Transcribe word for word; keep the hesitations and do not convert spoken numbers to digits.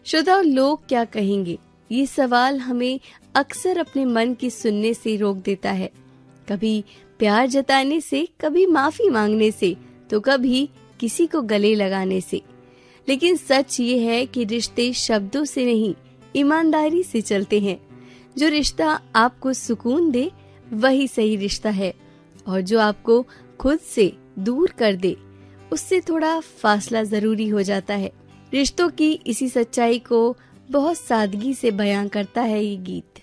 श्रोताओ, लोग क्या कहेंगे, ये सवाल हमें अक्सर अपने मन की सुनने से रोक देता है। कभी प्यार जताने से, कभी माफी मांगने से, तो कभी किसी को गले लगाने से। लेकिन सच ये है कि रिश्ते शब्दों से नहीं, ईमानदारी से चलते हैं। जो रिश्ता आपको सुकून दे वही सही रिश्ता है, और जो आपको खुद से दूर कर दे उससे थोड़ा फासला जरूरी हो जाता है। रिश्तों की इसी सच्चाई को बहुत सादगी से बयां करता है ये गीत।